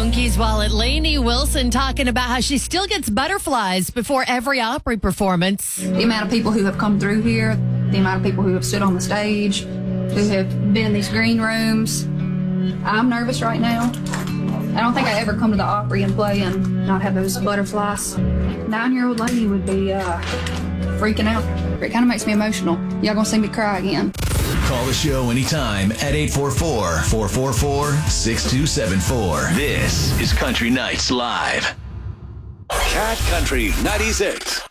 Monkees Wallet. Lainey Wilson talking about how she still gets butterflies before every Opry performance. The amount of people who have come through here, the amount of people who have stood on the stage, who have been in these green rooms. I'm nervous right now. I don't think I ever come to the Opry and play and not have those butterflies. 9-year-old Lainey would be freaking out. It kind of makes me emotional. Y'all gonna see me cry again. Call the show anytime at 844-444-6274. This is Country Nights Live. Cat Country 96.